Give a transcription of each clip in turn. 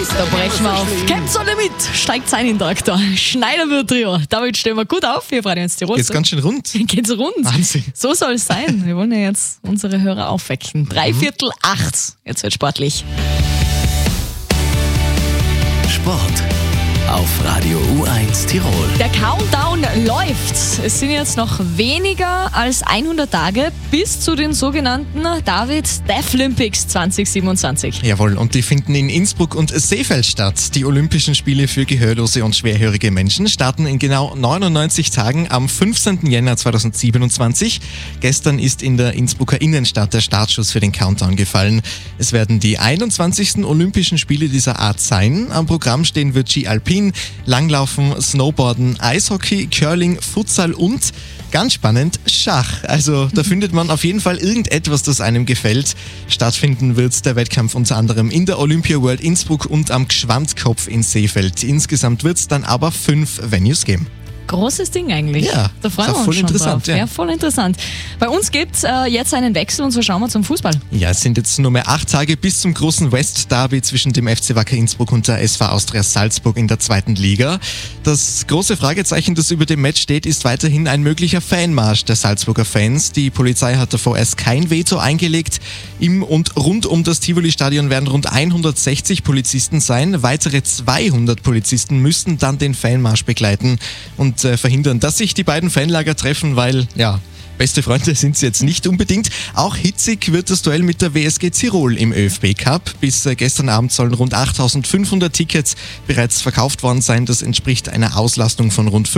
Da brechen wir auf. Kämpft alle mit. Steigt ein in den Traktor. Schneider wird Trio. Damit stehen wir gut auf. Hier Radio 1 Tirol. Geht's ganz schön rund. Geht's rund. Wahnsinn. So soll es sein. Wir wollen ja jetzt unsere Hörer aufwecken. 7:45. Jetzt wird sportlich. Sport auf Radio U1 Tirol. Der Countdown läuft. Es sind jetzt noch weniger als 100 Tage bis zu den sogenannten David Deaflympics 2027. Jawohl, und die finden in Innsbruck und Seefeld statt. Die Olympischen Spiele für gehörlose und schwerhörige Menschen starten in genau 99 Tagen am 15. Jänner 2027. Gestern ist in der Innsbrucker Innenstadt der Startschuss für den Countdown gefallen. Es werden die 21. Olympischen Spiele dieser Art sein. Am Programm stehen wird Ski Alpin, Langlaufen, Snowboarden, Eishockey, Curling, Futsal und, ganz spannend, Schach. Also da findet man auf jeden Fall irgendetwas, das einem gefällt. Stattfinden wird der Wettkampf unter anderem in der Olympia World Innsbruck und am Gschwandkopf in Seefeld. Insgesamt wird es dann aber 5 Venues geben. Großes Ding eigentlich. Ja, Da freuen wir uns voll schon interessant, drauf. ja. Voll interessant. Bei uns gibt es jetzt einen Wechsel und so schauen wir zum Fußball. Ja, es sind jetzt nur mehr 8 Tage bis zum großen West-Derby zwischen dem FC Wacker Innsbruck und der SV Austria Salzburg in der 2. Liga. Das große Fragezeichen, das über dem Match steht, ist weiterhin ein möglicher Fanmarsch der Salzburger Fans. Die Polizei hat davor erst kein Veto eingelegt. Im und rund um das Tivoli-Stadion werden rund 160 Polizisten sein. Weitere 200 Polizisten müssten dann den Fanmarsch begleiten und verhindern, dass sich die beiden Fanlager treffen, weil, ja, beste Freunde sind sie jetzt nicht unbedingt. Auch hitzig wird das Duell mit der WSG Tirol im ÖFB Cup. Bis gestern Abend sollen rund 8.500 Tickets bereits verkauft worden sein. Das entspricht einer Auslastung von rund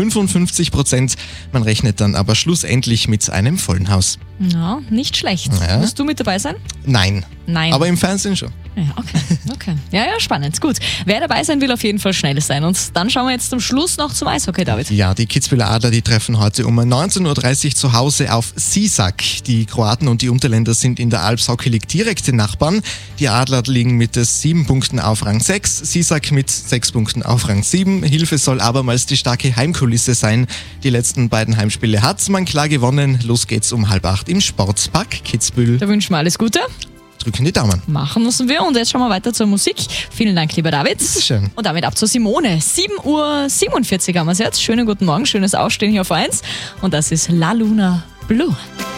55%. Man rechnet dann aber schlussendlich mit einem vollen Haus. Ja, nicht schlecht. Ja. Wirst du mit dabei sein? Nein. Nein. Aber im Fernsehen schon. Ja, okay. Ja, spannend. Gut. Wer dabei sein will, auf jeden Fall schnell sein. Und dann schauen wir jetzt zum Schluss noch zum Eishockey, David. Ja, die Kitzbüheler Adler, die treffen heute um 19.30 Uhr zu Hause auf Sisak. Die Kroaten und die Unterländer sind in der Alps Hockey League direkte Nachbarn. Die Adler liegen mit 7 Punkten auf Rang 6, Sisak mit 6 Punkten auf Rang 7. Hilfe soll abermals die starke Heimkulisse sein. Die letzten beiden Heimspiele hat man klar gewonnen. Los geht's um 7:30 im Sportpark Kitzbühel. Da wünschen wir alles Gute. Drücken die Daumen. Machen müssen wir. Und jetzt schauen wir weiter zur Musik. Vielen Dank, lieber David. Bitteschön. Und damit ab zu Simone. 7:47 Uhr haben wir es jetzt. Schönen guten Morgen, schönes Aufstehen hier auf 1. Und das ist La Luna Blue.